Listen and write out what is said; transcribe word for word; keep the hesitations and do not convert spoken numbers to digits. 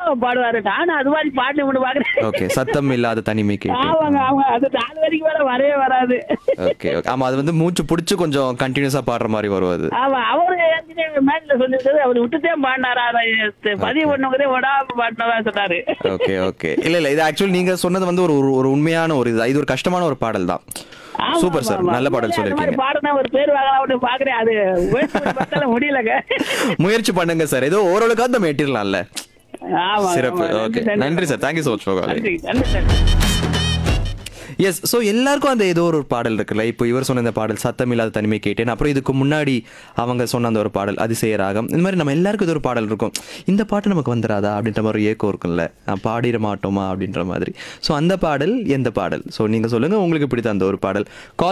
பாடுவாரு. நானும் அது மாதிரி பாட்டு ஒண்ணு பாக்குறேன். ஓகே. சத்தம் இல்லாத தனிமை கேட்டு. ஆமாங்க ஆமா. அது நாலு வரைக்கும் மேல வரவே வராது. Okay, okay. ஆமா, அது வந்து மூச்சு புடிச்சு கொஞ்சம் கன்டினியூஸா பாடுற மாதிரி வரும் அது. ஆமா அவரு ஏற்கனவே மேட்ல சொல்லிருக்காரு. அவர் விட்டுட்டே பாடினாரா பதிவு பண்ணுவதே விடாம பாடினதா சொன்னாரு. Okay, okay. இல்ல இல்ல இது ஆக்சுவலி நீங்க சொன்னது வந்து ஒரு ஒரு- ஒரு உண்மையான ஒரு இது இது ஒரு கஷ்டமான ஒரு பாடல் தான். ஆமா, சூப்பர் ஆமா, சார், ஆமா. நல்ல பாடல் உண்மையிலே அந்த மாதிரி சொல்லிருக்கீங்க. பாடுனா ஒரு பேர் வாங்கலாம் பாக்குறேன். அது முயற்சி பண்ணி பார்த்தாலும் முடியலங்க. முயற்சி பண்ணுங்க சார், ஏதோ ஓரளவுக்காவது நம்ம எட்டிடலாம்ல. ஆமா சிறப்பு. ஆமா. ஓகே, நன்றி sir, thank you so much for calling. நன்றி நன்றி சார். எஸ். ஸோ எல்லாருக்கும் அந்த ஏதோ ஒரு பாடல் இருக்குல்ல. இப்போ இவர் சொன்ன இந்த பாடல் சத்தம் இல்லாத தனிமை கேட்டேன், அப்புறம் இதுக்கு முன்னாடி அவங்க சொன்ன அந்த ஒரு பாடல் அதிசய ராகம், இந்த மாதிரி நம்ம எல்லாருக்கும் இது ஒரு பாடல் இருக்கும். இந்த பாட்டு நமக்கு வந்துடாதா அப்படின்ற மாதிரி ஒரு ஏக்கம் இருக்கும்ல, நான் பாடிட மாட்டோமா அப்படின்ற மாதிரி. ஸோ அந்த பாடல் எந்த பாடல்? ஸோ நீங்கள் சொல்லுங்கள் உங்களுக்கு பிடித்த அந்த ஒரு பாடல்.